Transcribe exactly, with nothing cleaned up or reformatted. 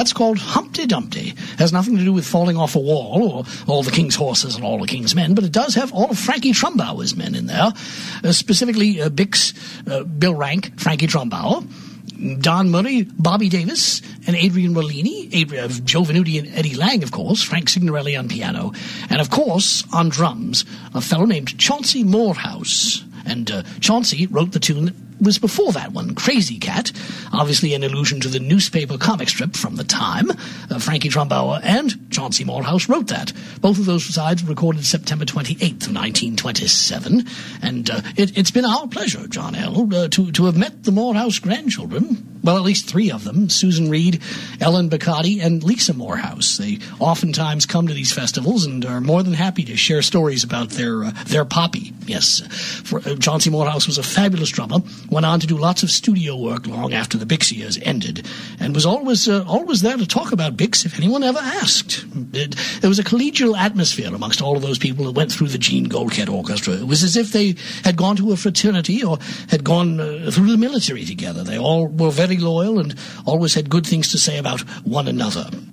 That's called Humpty Dumpty. Has nothing to do with falling off a wall or all the king's horses and all the king's men, but it does have all of Frankie Trumbauer's men in there, uh, specifically uh, Bix, uh, Bill Rank, Frankie Trumbauer, Don Murray, Bobby Davis, and Adrian Rollini, Adrian, uh, Joe Venuti and Eddie Lang, of course, Frank Signorelli on piano, and, of course, on drums, a fellow named Chauncey Morehouse. And uh, Chauncey wrote the tune that was before that one, Crazy Cat, obviously an allusion to the newspaper comic strip from the time. Uh, Frankie Trumbauer and Chauncey Morehouse wrote that. Both of those sides were recorded September twenty-eighth of nineteen twenty-seven. And uh, it, it's been our pleasure, John L., uh, to, to have met the Morehouse grandchildren. Well, at least three of them, Susan Reed, Ellen Bacati, and Lisa Morehouse. They oftentimes come to these festivals and are more than happy to share stories about their uh, their poppy. Yes, for, uh, Chauncey Morehouse was a fabulous drummer, went on to do lots of studio work long after the Bix years ended, and was always uh, always there to talk about Bix if anyone ever asked. It, there was a collegial atmosphere amongst all of those people that went through the Gene Goldkett Orchestra. It was as if they had gone to a fraternity or had gone uh, through the military together. They all were very loyal and always had good things to say about one another.